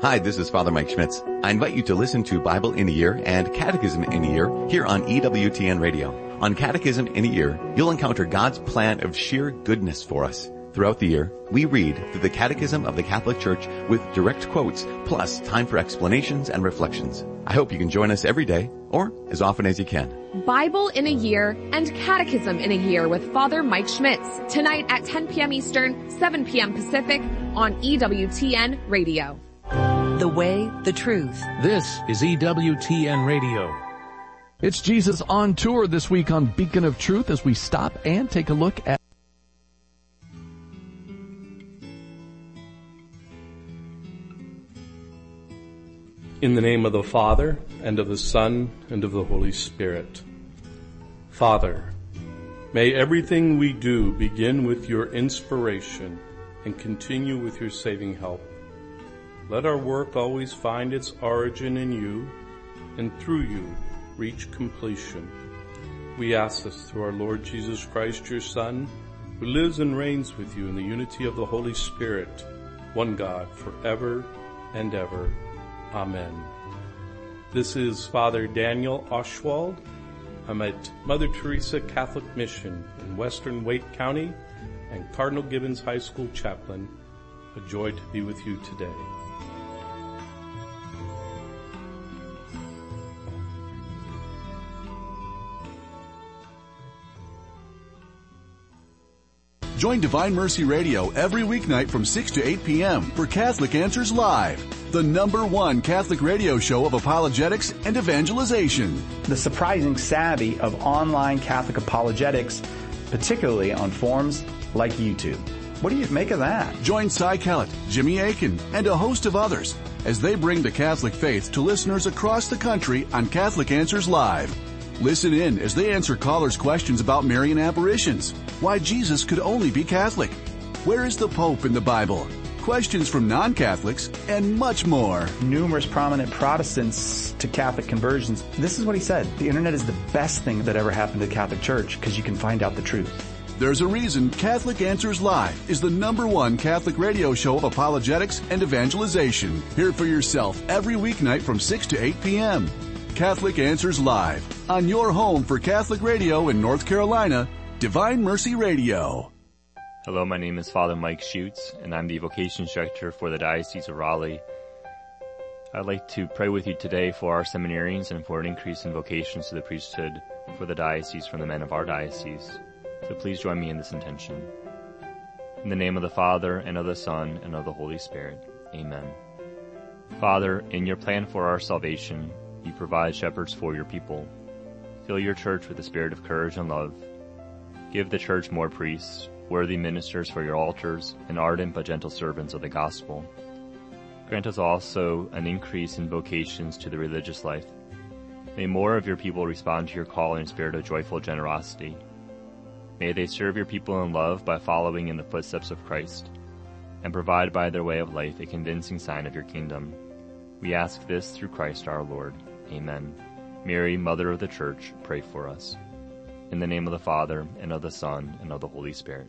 Hi, this is Father Mike Schmitz. I invite you to listen to Bible in a Year and Catechism in a Year here on EWTN Radio. On Catechism in a Year, you'll encounter God's plan of sheer goodness for us. Throughout the year, we read through the Catechism of the Catholic Church with direct quotes, plus time for explanations and reflections. I hope you can join us every day, or as often as you can. Bible in a Year and Catechism in a Year with Father Mike Schmitz, tonight at 10 p.m. Eastern, 7 p.m. Pacific on EWTN Radio. The way, the truth. This is EWTN Radio. It's Jesus on Tour this week on Beacon of Truth as we stop and take a look at In the name of the Father, and of the Son, and of the Holy Spirit. Father, may everything we do begin with your inspiration and continue with your saving help. Let our work always find its origin in you, and through you reach completion. We ask this through our Lord Jesus Christ, your Son, who lives and reigns with you in the unity of the Holy Spirit, one God, forever and ever. Amen. This is Father Daniel Oshwald. I'm at Mother Teresa Catholic Mission in Western Wake County and Cardinal Gibbons High School chaplain. A joy to be with you today. Join Divine Mercy Radio every weeknight from 6 to 8 p.m. for Catholic Answers Live, the #1 Catholic radio show of apologetics and evangelization. The surprising savvy of online Catholic apologetics, particularly on forums like YouTube. What do you make of that? Join Cy Kellett, Jimmy Akin, and a host of others as they bring the Catholic faith to listeners across the country on Catholic Answers Live. Listen in as they answer callers' questions about Marian apparitions, why Jesus could only be Catholic, where is the Pope in the Bible, questions from non-Catholics, and much more. Numerous prominent Protestants to Catholic conversions. This is what he said. The internet is the best thing that ever happened to the Catholic Church because you can find out the truth. There's a reason Catholic Answers Live is the #1 Catholic radio show of apologetics and evangelization. Hear for yourself every weeknight from 6 to 8 p.m. Catholic Answers Live, on your home for Catholic radio in North Carolina, Divine Mercy Radio. Hello, my name is Father Mike Schutz, and I'm the Vocations Director for the Diocese of Raleigh. I'd like to pray with you today for our seminarians and for an increase in vocations to the priesthood for the diocese from the men of our diocese. So please join me in this intention. In the name of the Father, and of the Son, and of the Holy Spirit. Amen. Father, in your plan for our salvation, you provide shepherds for your people. Fill your church with the spirit of courage and love. Give the church more priests, worthy ministers for your altars, and ardent but gentle servants of the gospel. Grant us also an increase in vocations to the religious life. May more of your people respond to your call in a spirit of joyful generosity. May they serve your people in love by following in the footsteps of Christ, and provide by their way of life a convincing sign of your kingdom. We ask this through Christ our Lord. Amen. Mary, Mother of the Church, pray for us. In the name of the Father, and of the Son, and of the Holy Spirit.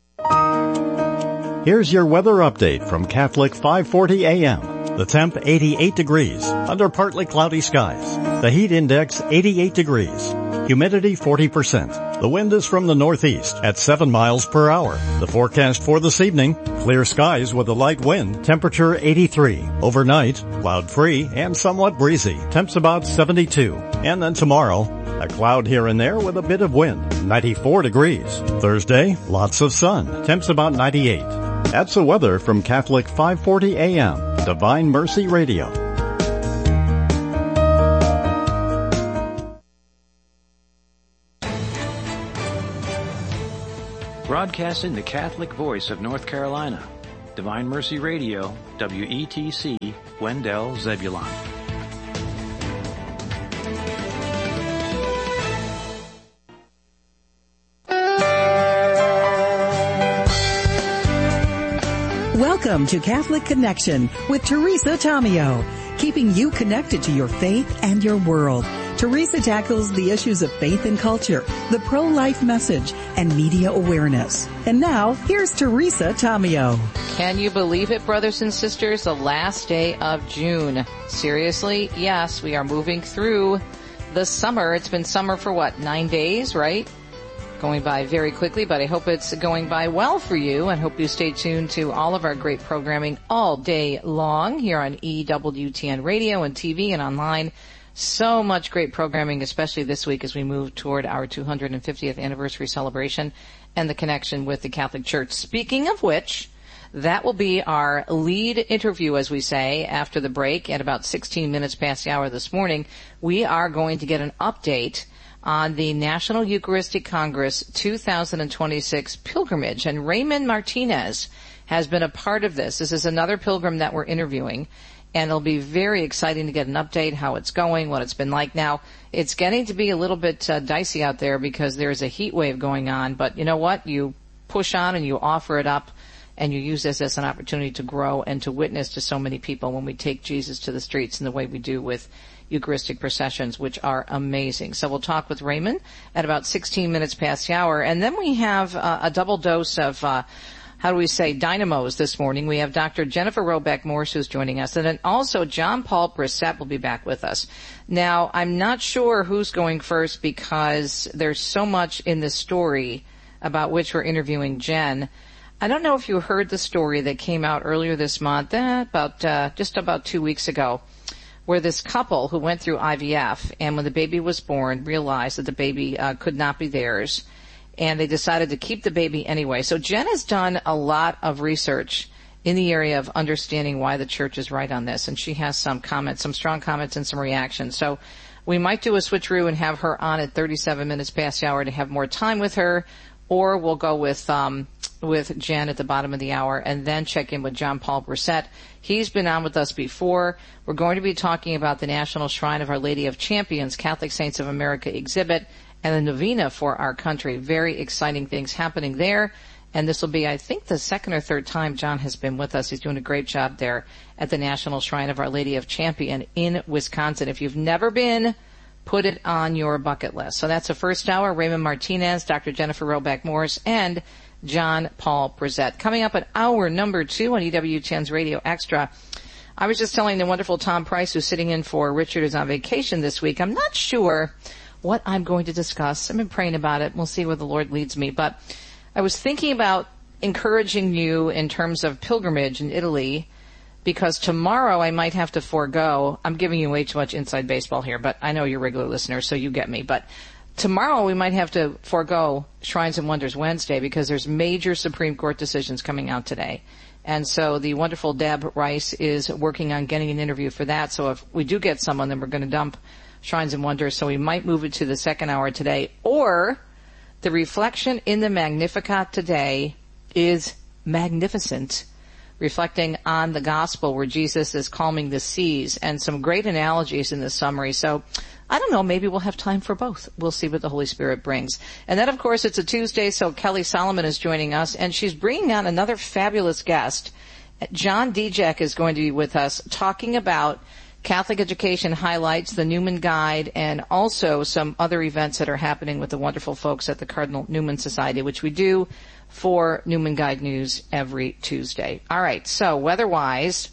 Here's your weather update from Catholic 540 AM. The temp 88 degrees, under partly cloudy skies. The heat index 88 degrees. Humidity 40%. The wind is from the northeast at 7 miles per hour. The forecast for this evening, clear skies with a light wind, temperature 83. Overnight, cloud-free and somewhat breezy, temps about 72. And then tomorrow, a cloud here and there with a bit of wind, 94 degrees. Thursday, lots of sun, temps about 98. That's the weather from Catholic 540 AM, Divine Mercy Radio. Broadcasting the Catholic voice of North Carolina, Divine Mercy Radio, WETC, Wendell, Zebulon. Welcome to Catholic Connection with Teresa Tomeo, keeping you connected to your faith and your world. Teresa tackles the issues of faith and culture, the pro-life message, and media awareness. And now, here's Teresa Tomeo. Can you believe it, brothers and sisters? The last day of June. Seriously? Yes, we are moving through the summer. It's been summer for 9 days, right? Going by very quickly, but I hope it's going by well for you, and hope you stay tuned to all of our great programming all day long here on EWTN Radio and TV and online. So much great programming, especially this week as we move toward our 250th anniversary celebration and the connection with the Catholic Church. Speaking of which, that will be our lead interview, as we say, after the break at about 16 minutes past the hour this morning. We are going to get an update on the National Eucharistic Congress 2026 pilgrimage, and Raymond Martinez has been a part of this. This is another pilgrim that we're interviewing, and it'll be very exciting to get an update, how it's going, what it's been like. Now, it's getting to be a little bit dicey out there because there's a heat wave going on, but you know what? You push on and you offer it up, and you use this as an opportunity to grow and to witness to so many people when we take Jesus to the streets in the way we do with Eucharistic processions, which are amazing. So we'll talk with Raymond at about 16 minutes past the hour. And then we have a double dose of, dynamos this morning. We have Dr. Jennifer Robeck Morse who's joining us. And then also John Paul Brissett will be back with us. Now, I'm not sure who's going first because there's so much in this story about which we're interviewing Jen. I don't know if you heard the story that came out earlier this month, just about 2 weeks ago, where this couple who went through IVF and when the baby was born realized that the baby could not be theirs, and they decided to keep the baby anyway. So Jen has done a lot of research in the area of understanding why the church is right on this, and she has some comments, some strong comments and some reactions. So we might do a switcheroo and have her on at 37 minutes past the hour to have more time with her, or we'll go with Jen at the bottom of the hour and then check in with John Paul Brissett. He's been on with us before. We're going to be talking about the National Shrine of Our Lady of Champions, Catholic Saints of America exhibit, and the novena for our country. Very exciting things happening there. And this will be, I think, the second or third time John has been with us. He's doing a great job there at the National Shrine of Our Lady of Champion in Wisconsin. If you've never been, put it on your bucket list. So that's the first hour. Raymond Martinez, Dr. Jennifer Robeck Morse, and John Paul Brissett. Coming up at hour number 2 on EWTN's Radio Extra. I was just telling the wonderful Tom Price, who's sitting in for Richard, who's on vacation this week. I'm not sure what I'm going to discuss. I've been praying about it. We'll see where the Lord leads me. But I was thinking about encouraging you in terms of pilgrimage in Italy, because tomorrow I might have to forego. I'm giving you way too much inside baseball here, but I know you're regular listeners, so you get me. But tomorrow we might have to forego Shrines and Wonders Wednesday because there's major Supreme Court decisions coming out today. And so the wonderful Deb Rice is working on getting an interview for that. So if we do get someone, then we're going to dump Shrines and Wonders. So we might move it to the second hour today. Or the reflection in the Magnificat today is magnificent, reflecting on the gospel where Jesus is calming the seas, and some great analogies in the summary. So I don't know, maybe we'll have time for both. We'll see what the Holy Spirit brings. And then, of course, it's a Tuesday, so Kelly Solomon is joining us, and she's bringing on another fabulous guest. John Dijek is going to be with us talking about Catholic education highlights, the Newman Guide, and also some other events that are happening with the wonderful folks at the Cardinal Newman Society, which we do for Newman Guide News every Tuesday. All right, so weather-wise,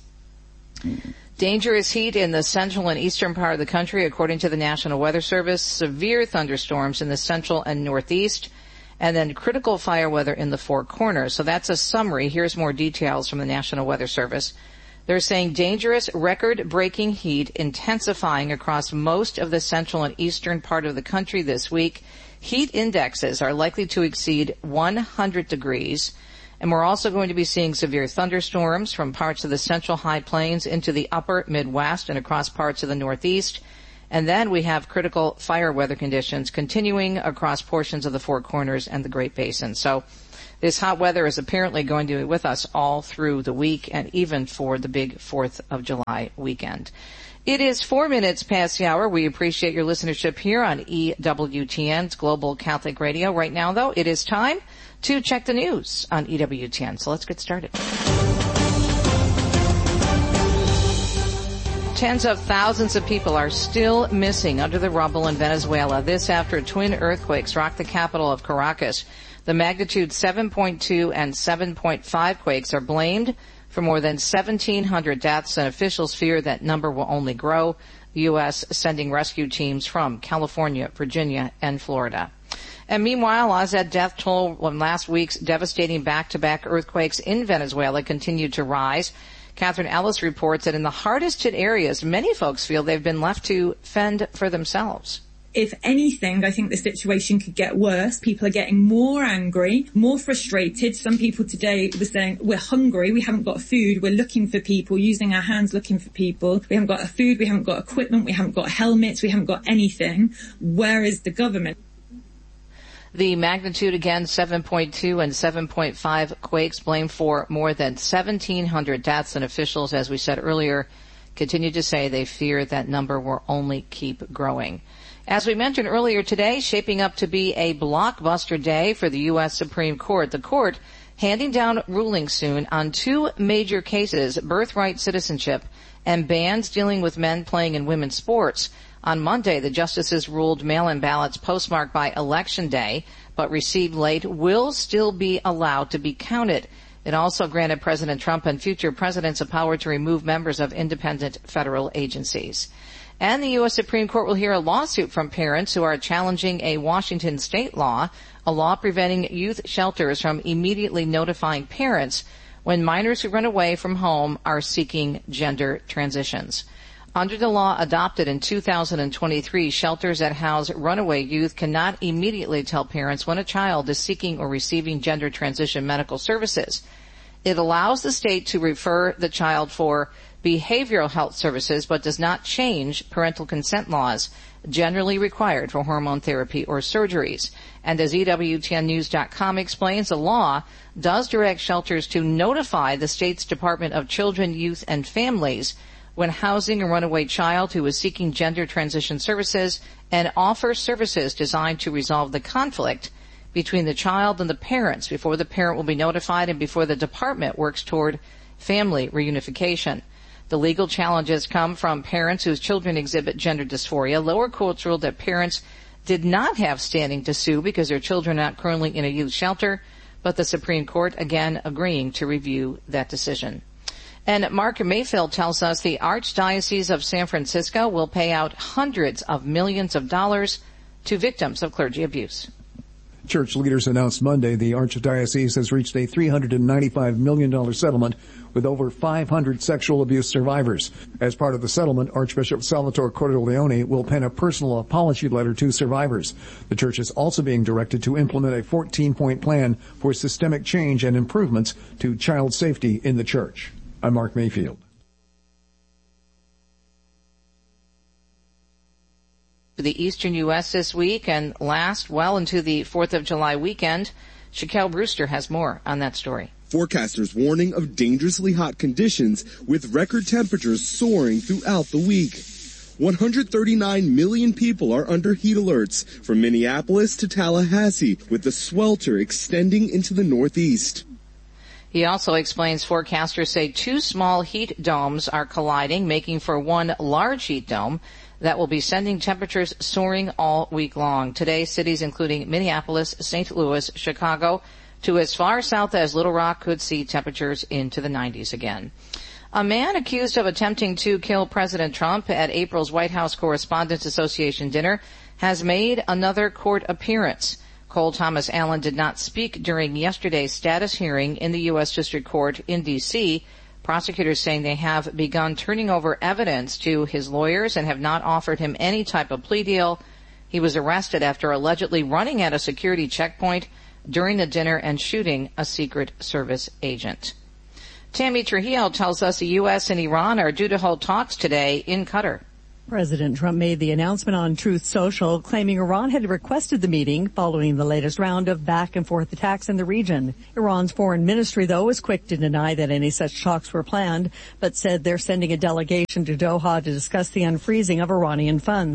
dangerous heat in the central and eastern part of the country, according to the National Weather Service. Severe thunderstorms in the central and northeast, and then critical fire weather in the Four Corners. So that's a summary. Here's more details from the National Weather Service. They're saying dangerous, record-breaking heat intensifying across most of the central and eastern part of the country this week. Heat indexes are likely to exceed 100 degrees. And we're also going to be seeing severe thunderstorms from parts of the central high plains into the upper Midwest and across parts of the Northeast. And then we have critical fire weather conditions continuing across portions of the Four Corners and the Great Basin. So this hot weather is apparently going to be with us all through the week and even for the big 4th of July weekend. It is 4 minutes past the hour. We appreciate your listenership here on EWTN's Global Catholic Radio. Right now, though, it is time to check the news on EWTN. So let's get started. Tens of thousands of people are still missing under the rubble in Venezuela. This after twin earthquakes rocked the capital of Caracas. The magnitude 7.2 and 7.5 quakes are blamed for more than 1,700 deaths, and officials fear that number will only grow. The U.S. sending rescue teams from California, Virginia, and Florida. And meanwhile, as that death toll from last week's devastating back-to-back earthquakes in Venezuela continued to rise, Catherine Ellis reports that in the hardest hit areas, many folks feel they've been left to fend for themselves. If anything, I think the situation could get worse. People are getting more angry, more frustrated. Some people today were saying, we're hungry, we haven't got food, we're looking for people, using our hands looking for people. We haven't got food, we haven't got equipment, we haven't got helmets, we haven't got anything. Where is the government? The magnitude, again, 7.2 and 7.5 quakes blamed for more than 1,700 deaths, and officials, as we said earlier, continue to say they fear that number will only keep growing. As we mentioned earlier today, shaping up to be a blockbuster day for the U.S. Supreme Court. The court handing down rulings soon on two major cases, birthright citizenship and bans dealing with men playing in women's sports. On Monday, the justices ruled mail-in ballots postmarked by Election Day, but received late, will still be allowed to be counted. It also granted President Trump and future presidents a power to remove members of independent federal agencies. And the U.S. Supreme Court will hear a lawsuit from parents who are challenging a Washington state law, a law preventing youth shelters from immediately notifying parents when minors who run away from home are seeking gender transitions. Under the law adopted in 2023, shelters that house runaway youth cannot immediately tell parents when a child is seeking or receiving gender transition medical services. It allows the state to refer the child for behavioral health services, but does not change parental consent laws generally required for hormone therapy or surgeries. And as EWTNnews.com explains, the law does direct shelters to notify the state's Department of Children, Youth, and Families when housing a runaway child who is seeking gender transition services, and offer services designed to resolve the conflict between the child and the parents before the parent will be notified and before the department works toward family reunification. The legal challenges come from parents whose children exhibit gender dysphoria. Lower courts ruled that parents did not have standing to sue because their children are not currently in a youth shelter, but the Supreme Court again agreeing to review that decision. And Mark Mayfield tells us the Archdiocese of San Francisco will pay out hundreds of millions of dollars to victims of clergy abuse. Church leaders announced Monday the Archdiocese has reached a $395 million settlement with over 500 sexual abuse survivors. As part of the settlement, Archbishop Salvatore Cordileone will pen a personal apology letter to survivors. The church is also being directed to implement a 14-point plan for systemic change and improvements to child safety in the church. I'm Mark Mayfield. The eastern U.S. this week and last well into the 4th of July weekend. Shaquille Brewster has more on that story. Forecasters warning of dangerously hot conditions with record temperatures soaring throughout the week. 139 million people are under heat alerts from Minneapolis to Tallahassee, with the swelter extending into the Northeast. He also explains forecasters say two small heat domes are colliding, making for one large heat dome that will be sending temperatures soaring all week long. Today, cities including Minneapolis, St. Louis, Chicago, to as far south as Little Rock could see temperatures into the 90s again. A man accused of attempting to kill President Trump at April's White House Correspondents Association dinner has made another court appearance. Cole Thomas Allen did not speak during yesterday's status hearing in the U.S. District Court in D.C., prosecutors saying they have begun turning over evidence to his lawyers and have not offered him any type of plea deal. He was arrested after allegedly running at a security checkpoint during the dinner and shooting a Secret Service agent. Tammy Trujillo tells us the U.S. and Iran are due to hold talks today in Qatar. President Trump made the announcement on Truth Social, claiming Iran had requested the meeting following the latest round of back-and-forth attacks in the region. Iran's foreign ministry, though, was quick to deny that any such talks were planned, but said they're sending a delegation to Doha to discuss the unfreezing of Iranian funds.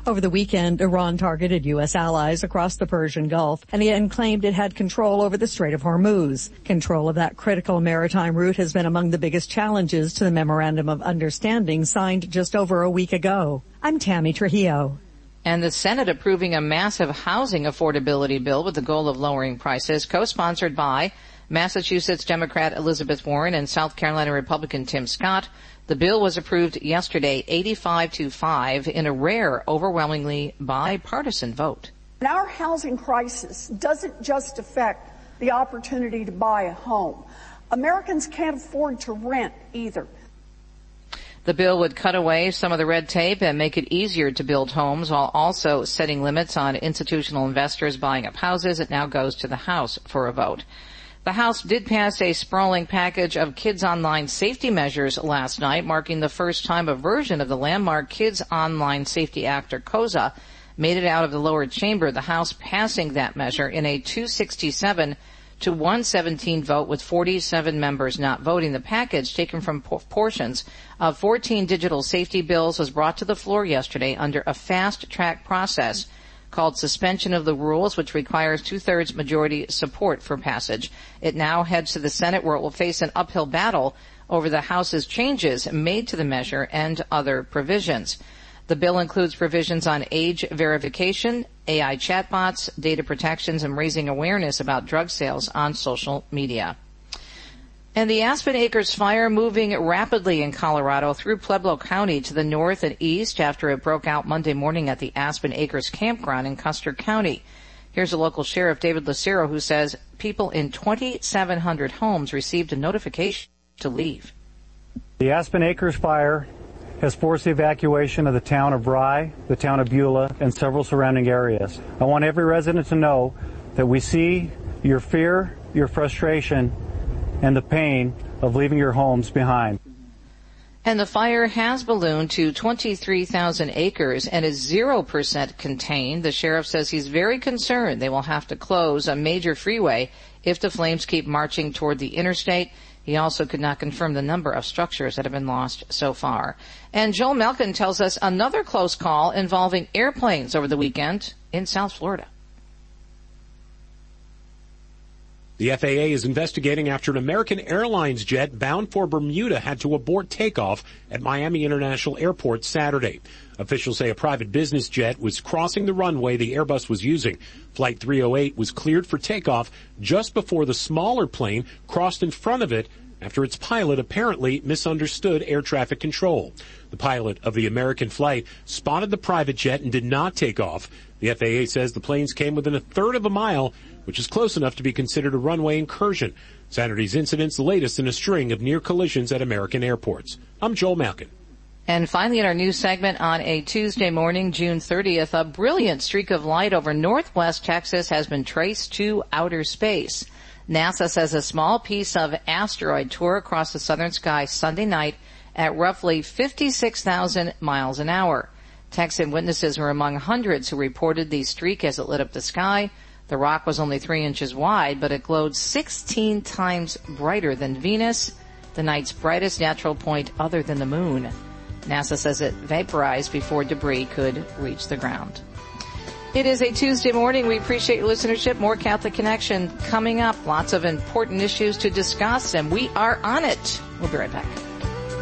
Over the weekend, Iran targeted U.S. allies across the Persian Gulf and claimed it had control over the Strait of Hormuz. Control of that critical maritime route has been among the biggest challenges to the Memorandum of Understanding signed just over a week ago. I'm Tammy Trujillo. And the Senate approving a massive housing affordability bill with the goal of lowering prices, co-sponsored by Massachusetts Democrat Elizabeth Warren and South Carolina Republican Tim Scott. The bill was approved yesterday 85-5 in a rare, overwhelmingly bipartisan vote. And our housing crisis doesn't just affect the opportunity to buy a home. Americans can't afford to rent either. The bill would cut away some of the red tape and make it easier to build homes while also setting limits on institutional investors buying up houses. It now goes to the House for a vote. The House did pass a sprawling package of Kids Online safety measures last night, marking the first time a version of the landmark Kids Online Safety Act, or KOSA, made it out of the lower chamber, the House passing that measure in a 267-117 vote with 47 members not voting. The package, taken from portions of 14 digital safety bills, was brought to the floor yesterday under a fast-track process called suspension of the rules, which requires 2/3 majority support for passage. It now heads to the Senate, where it will face an uphill battle over the House's changes made to the measure and other provisions. The bill includes provisions on age verification, AI chatbots, data protections, and raising awareness about drug sales on social media. And the Aspen Acres fire moving rapidly in Colorado through Pueblo County to the north and east after it broke out Monday morning at the Aspen Acres campground in Custer County. Here's a local sheriff, David Lucero, who says people in 2,700 homes received a notification to leave. The Aspen Acres fire has forced the evacuation of the town of Rye, the town of Beulah, and several surrounding areas. I want every resident to know that we see your fear, your frustration, and the pain of leaving your homes behind. And the fire has ballooned to 23,000 acres and is 0% contained. The sheriff says he's very concerned they will have to close a major freeway if the flames keep marching toward the interstate. He also could not confirm the number of structures that have been lost so far. And Joel Melkin tells us another close call involving airplanes over the weekend in South Florida. The FAA is investigating after an American Airlines jet bound for Bermuda had to abort takeoff at Miami International Airport Saturday. Officials say a private business jet was crossing the runway the Airbus was using. Flight 308 was cleared for takeoff just before the smaller plane crossed in front of it after its pilot apparently misunderstood air traffic control. The pilot of the American flight spotted the private jet and did not take off. The FAA says the planes came within a third of a mile, which is close enough to be considered a runway incursion. Saturday's incident's the latest in a string of near collisions at American airports. I'm Joel Malkin. And finally, in our news segment on a Tuesday morning, June 30th, a brilliant streak of light over northwest Texas has been traced to outer space. NASA says a small piece of asteroid tore across the southern sky Sunday night at roughly 56,000 miles an hour. Texan witnesses were among hundreds who reported the streak as it lit up the sky. The rock was only 3 inches wide, but it glowed 16 times brighter than Venus, the night's brightest natural point other than the moon. NASA says it vaporized before debris could reach the ground. It is a Tuesday morning. We appreciate your listenership. More Catholic Connection coming up. Lots of important issues to discuss, and we are on it. We'll be right back.